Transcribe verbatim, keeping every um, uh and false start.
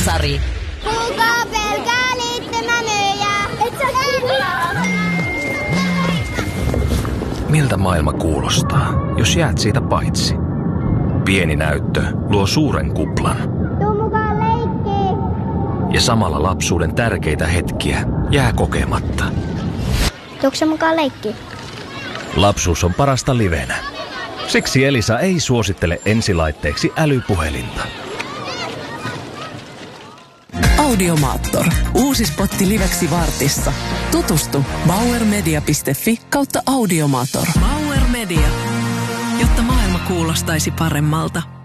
Sari. Kuka pelkää liittymämöjä? Et sä kuulaa. Miltä maailma kuulostaa, jos jäät siitä paitsi? Pieni näyttö luo suuren kuplan. Tuu mukaan leikkiin. Ja samalla lapsuuden tärkeitä hetkiä jää kokematta. Tuukse mukaan leikkiin? Lapsuus on parasta livenä. Siksi Elisa ei suosittele ensilaitteeksi älypuhelinta. Audiomaattor. Uusi spotti liveksi vartissa. Tutustu bauermedia piste fi kautta Audiomaattor. Bauer Media. Jotta maailma kuulostaisi paremmalta.